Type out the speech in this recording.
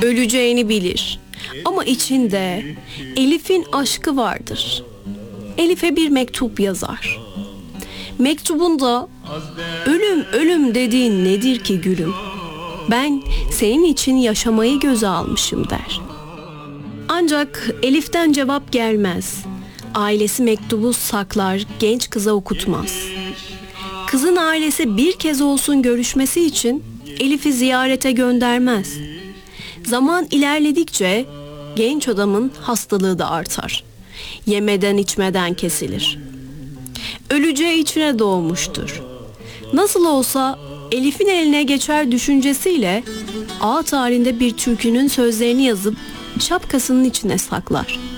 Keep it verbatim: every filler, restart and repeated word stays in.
Öleceğini bilir ama içinde Elif'in aşkı vardır. Elif'e bir mektup yazar. Mektubunda ölüm ölüm dediğin nedir ki gülüm? Ben senin için yaşamayı göze almışım der. Ancak Elif'ten cevap gelmez. Ailesi mektubu saklar, genç kıza okutmaz. Kızın ailesi bir kez olsun görüşmesi için Elif'i ziyarete göndermez. Zaman ilerledikçe genç adamın hastalığı da artar. Yemeden içmeden kesilir. Öleceği içine doğmuştur. Nasıl olsa Elif'in eline geçer düşüncesiyle ağıt halinde bir türkünün sözlerini yazıp şapkasının içine saklar.